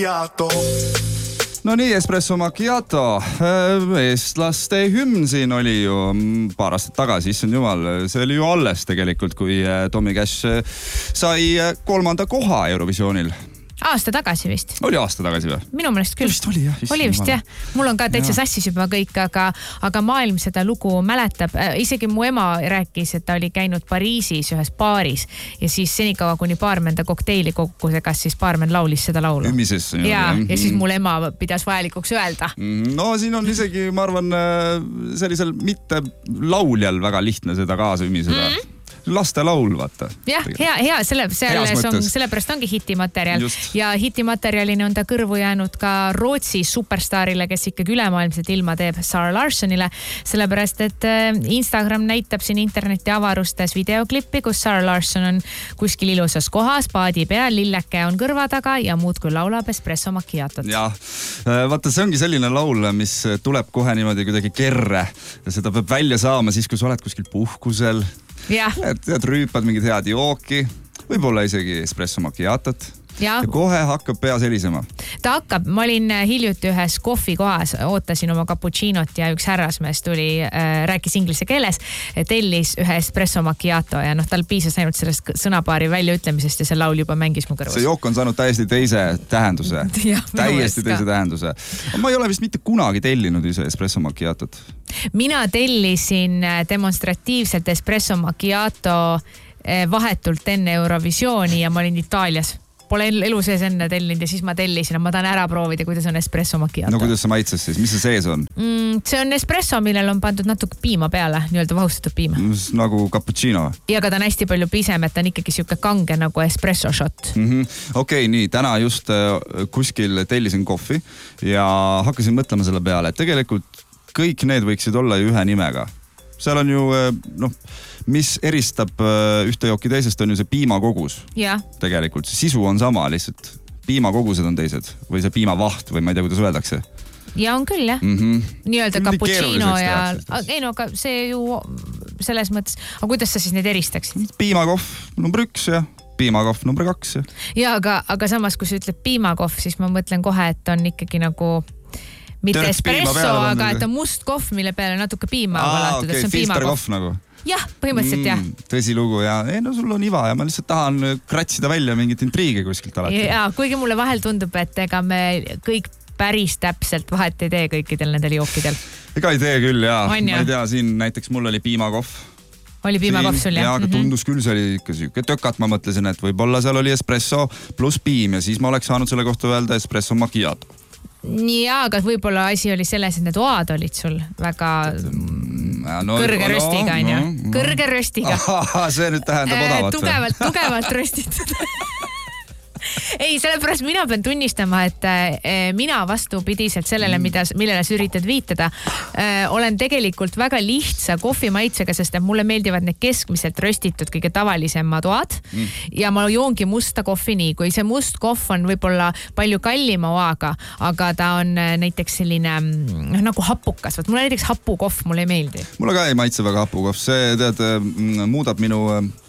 No nii, Espresso Macchiato. Eestlaste hümn siin oli ju paar aastat tagasi, issand jumal. See oli ju alles tegelikult, kui Tommy Cash sai 3. koha Eurovisioonil. Aasta tagasi vist. Oli aasta tagasi või? Minu meelest küll. Vist oli jah. Oli vist jah. Mul on ka täitsa sassis juba kõik, aga maailm seda lugu mäletab. Isegi mu ema rääkis, et ta oli käinud Pariisis ühes baaris ja siis senikaua kuni baarmen ta kokteili kokku segas, siis baarmen laulis seda laulu. Ümises. Ja siis mul ema pidas vajalikuks öelda. No siin on isegi, ma arvan, sellisel mitte lauljal väga lihtne seda kaasa ümiseda. Laste laul, vaata. Jah, hea, sellepärast ongi hitimaterjal. Just. Ja hitimaterjalini on ta kõrvu jäänud ka Rootsi superstaarile, kes ikkagi ülemaailmselt ilma teeb, Zara Larssonile. Sellepärast, et Instagram näitab siin interneti avarustes videoklippi, kus Zara Larsson on kuskil ilusas kohas, paadi peal, lilleke on kõrva taga ja muud kui laulab Espresso Macchiatot. Jah, vaata, see ongi selline laul, mis tuleb kohe niimoodi kuidagi kerre ja seda peab välja saama siis, kui sa oled kuskil puhkusel. Ja. Tead, rüüpad mingid head jooki, võib-olla isegi Espresso Macchiatot. Ja kohe hakkab pea selisema. Ta hakkab, ma olin hiljuti ühes kohvikohas, ootasin oma cappuccinot ja üks härrasmees tuli, rääkis inglise keeles, tellis ühe Espresso Macchiato ja tal piisas ainult sellest sõnapaari väljaütlemisest ja see laul juba mängis mu kõrvus. See jook on saanud täiesti teise tähenduse. Täiesti teise tähenduse. Ma ei ole vist mitte kunagi tellinud ise Espresso Macchiatot. Mina tellisin demonstratiivselt Espresso Macchiato vahetult enne Eurovisiooni ja ma olin Itaalias. Pole elu sees enne tellinud ja siis ma tellisin, ma tahan ära proovida, kuidas on Espresso Macchiato. No kuidas see maitses siis? Mis see sees on? See on espresso, millel on pandud natuke piima peale, nii-öelda vahustatud piima. Nagu cappuccino? Ja ka ta on hästi palju pisem, et ta on ikkagi siuke kange nagu espresso shot. Okei, nii, täna just kuskil tellisin kohvi ja hakkasin mõtlema selle peale, et tegelikult kõik need võiksid olla ju ühe nimega. Seal on ju, mis eristab ühte jooki teisest, on ju see piimakogus. Ja. Tegelikult see sisu on sama, lihtsalt piimakogused on teised või see piimavaht või ma ei tea, kuidas öeldakse. Ja on küll, jah. Nii-öelda cappuccino ja... Ei no, aga see ju selles mõttes... Aga kuidas sa siis neid eristaksid? Piimakohv number 1 ja piimakohv number 2. Ja, aga samas, kui sa ütled piimakohv, siis ma mõtlen kohe, et on ikkagi nagu... Mitte espresso, aga et on must kohv, mille peale natuke piima valatud. Okei, filterkohv nagu. Jah, põhimõtteliselt jah. Tõsi lugu ja no sul on iva ja ma lihtsalt tahan kratsida välja mingit intriigi kuskilt alati. Ja, kuigi mulle vahel tundub, et ega me kõik päris täpselt vahet ei tee kõikidel nendel jookidel. Ega ei tee küll, jaa. Ma ei tea, siin näiteks mul oli piimakohv. Oli piimakohv sul, jah? Jaa, aga tundus küll, see oli ikka siuke tökat, ma mõtlesin, et võib-olla seal oli espresso pluss piim ja siis ma oleks saanud selle kohta öelda Espresso Macchiato. Jaa, aga võib-olla asi oli selles, et need oad olid sul väga kõrge röstiga, on ju? Kõrge röstiga. See nüüd tähendab odavat. Tugevalt röstitud. Ei, sellepärast mina pean tunnistama, et mina vastupidiselt sellele, millele sa üritad viitada, olen tegelikult väga lihtsa kohvimaitsega, sest mulle meeldivad need keskmiselt röstitud kõige tavalisemad oad ja ma joongi musta kohvi nii, kui see must kohv on võib-olla palju kallima oaga, aga ta on näiteks selline nagu hapukas. Mulle näiteks hapukohv mulle ei meeldi. Mulle ka ei maitse väga hapukohv. See muudab minu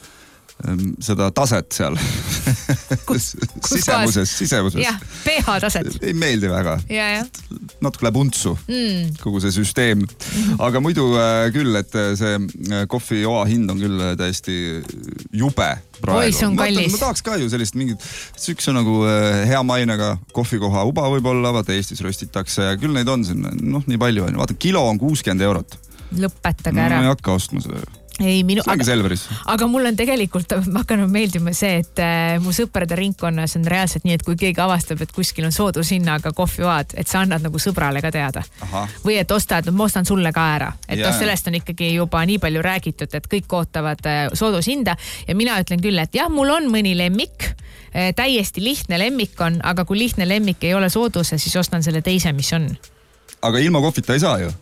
seda taset seal. Sisemuses. Jah, pH taset. Ei meeldi väga. Ja. Natuke läheb untsu kogu see süsteem. Aga muidu küll, et see kohvioa hind on küll täiesti jube praegu. Oi, see on kallis. Ma tahaks ka ju sellist mingit, sükse nagu hea mainega kohvikoha uba võib-olla, vaata Eestis röstitakse ja küll neid on siin, nii palju on. Vaata, kilo on 60 €. Lõpetage ära. Ma ei hakka ostma seda. Ei, aga mul on tegelikult hakanud meeldima see, et mu sõprade ringkonnas on reaalselt nii, et kui keegi avastab, et kuskil on soodushinnaga kohvioad, et sa annad nagu sõbrale ka teada. Või et ma ostan sulle ka ära. Et sellest on ikkagi juba nii palju räägitud, et kõik ootavad soodushinda ja mina ütlen küll, et jah, mul on mõni lemmik, täiesti lihtne lemmik on, aga kui lihtne lemmik ei ole sooduse, siis ostan selle teise, mis on. Aga ilma kohvita ei saa ju?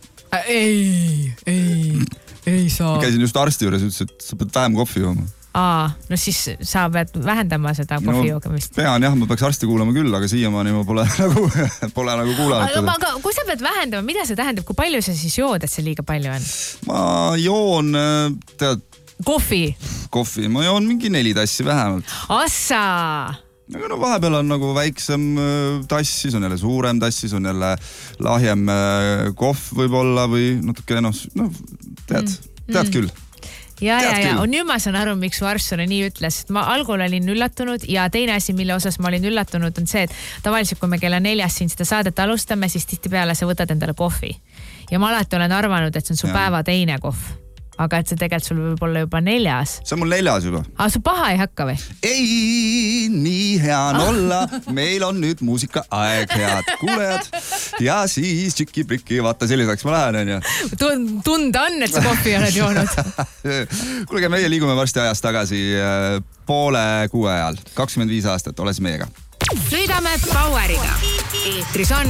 Ei saa. Käisin just arsti juures, ütles, et sa pead vähem kohvi jooma. No siis sa pead vähendama seda kohvi joogamist. Pean jah, ma peaks arsti kuulama küll, aga siiamaani ma pole nagu kuulanud. Aga kui sa pead vähendama, mida see tähendab, kui palju sa siis jood, et see liiga palju on? Ma joon, tead... Kohvi? Ma joon mingi 4 tassi vähemalt. Assa! aga no vahepeal on nagu väiksem tass, siis on jälle suurem tass, siis on jälle lahjem kohv võib-olla või natuke tead küll. Ja, nüüd ma saan aru, miks su arst sulle nii ütles. Ma algul olin üllatunud ja teine asi, mille osas ma olin üllatunud, on see, et tavaliselt, kui me kella 4 siin seda saadet alustame, siis tihtipeale sa võtad endale kohvi. Ja ma alati olen arvanud, et see on su päeva teine kohv. Aga et see tegelikult sul võib olla juba 4. See on mul 4 juba. Su paha ei hakka või? Ei, nii hea on olla. Meil on nüüd muusika aeg, head kuulejad. Ja siis tšiki-priki, vaata selliseks ma lähen, on ju. Tunda on, et sa kohvi oled joonud. Kuulge, meie liigume varsti ajas tagasi 5:30 ajal. 25 aastat, ole siis meiega. Sõidame Poweriga. Eetris on